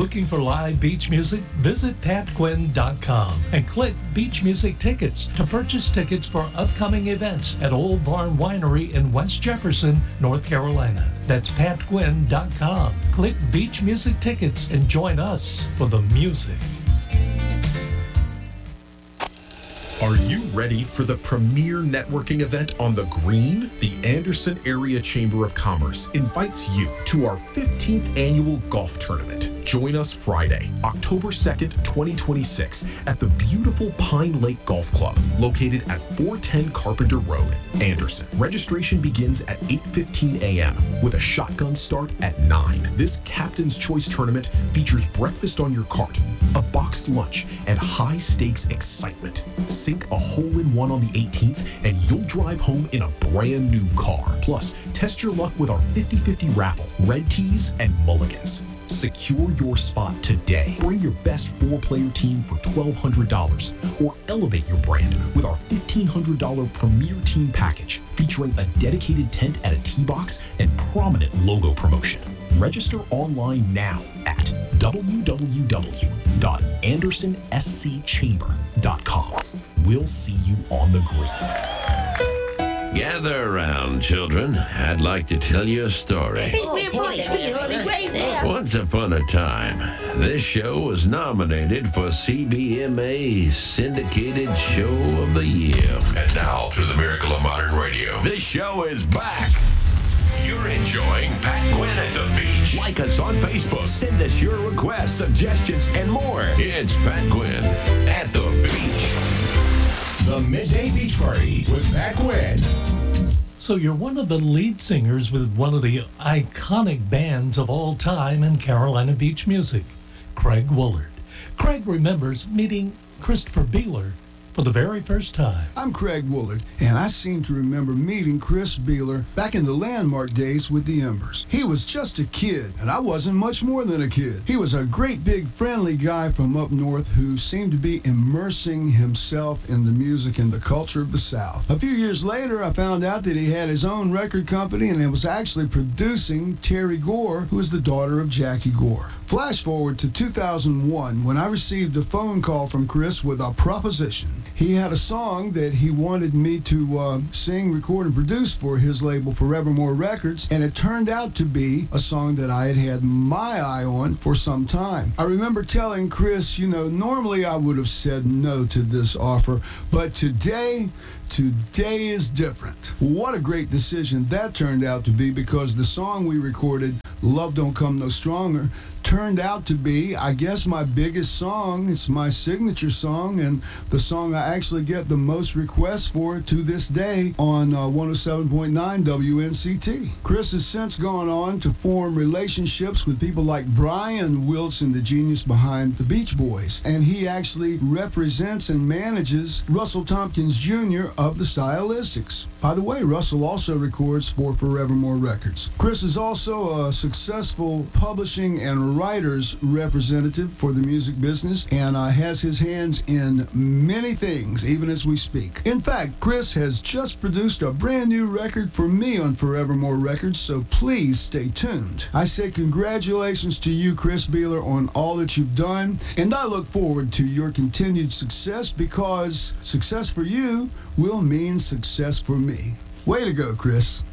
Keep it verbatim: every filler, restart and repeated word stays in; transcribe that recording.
Looking for live beach music? Visit pat quinn dot com and click Beach Music Tickets to purchase tickets for upcoming events at Old Barn Winery in West Jefferson, North Carolina. That's pat quinn dot com. Click Beach Music Tickets and join us for the music. Are you ready for the premier networking event on the Green? The Anderson Area Chamber of Commerce invites you to our fifteenth annual golf tournament. Join us Friday, October second, twenty twenty-six at the beautiful Pine Lake Golf Club, located at four ten Carpenter Road, Anderson. Registration begins at eight fifteen a.m. with a shotgun start at nine. This Captain's Choice tournament features breakfast on your cart, a boxed lunch, and high-stakes excitement. Sink a hole-in-one on the eighteenth, and you'll drive home in a brand new car. Plus, test your luck with our fifty-fifty raffle, red tees, and mulligans. Secure your spot today. Bring your best four-player team for twelve hundred dollars, or elevate your brand with our fifteen hundred dollars Premier Team Package, featuring a dedicated tent at a tee box and prominent logo promotion. Register online now at w w w dot anderson s c chamber dot com. We'll see you on the green. Gather around, children. I'd like to tell you a story. Once upon a time, this show was nominated for C B M A Syndicated Show of the Year. And now, through the miracle of modern radio, This show is back. you're enjoying Pat Quinn at the Beach. Like us on Facebook. Send us your requests, suggestions, and more. It's Pat Quinn at the Beach. The Midday Beach Party with Pat Quinn. So you're one of the lead singers with one of the iconic bands of all time in Carolina beach music, Craig Woolard. Craig remembers meeting Christopher Beeler for the very first time. I'm Craig Woolard, and I seem to remember meeting Chris Beeler back in the Landmark days with the Embers. He was just a kid, and I wasn't much more than a kid. He was a great big friendly guy from up north who seemed to be immersing himself in the music and the culture of the South. A few years later, I found out that he had his own record company and was actually producing Terry Gore, who is the daughter of Jackie Gore. Flash forward to two thousand one, when I received a phone call from Chris with a proposition. He had a song that he wanted me to uh, sing, record, and produce for his label Forevermore Records, and it turned out to be a song that I had had my eye on for some time. I remember telling Chris, you know, normally I would have said no to this offer, but today, today is different. What a great decision that turned out to be, because the song we recorded, Love Don't Come No Stronger, turned out to be, I guess, my biggest song. It's my signature song, and the song I actually get the most requests for to this day on uh, one oh seven point nine W N C T. Chris has since gone on to form relationships with people like Brian Wilson, the genius behind the Beach Boys, and he actually represents and manages Russell Tompkins Junior of the Stylistics. By the way, Russell also records for Forevermore Records. Chris is also a successful publishing and writer's representative for the music business, and uh, has his hands in many things, even as we speak. In fact, Chris has just produced a brand new record for me on Forevermore Records, so please stay tuned. I say congratulations to you, Chris Beeler, on all that you've done, and I look forward to your continued success, because success for you will mean success for me. Way to go, Chris.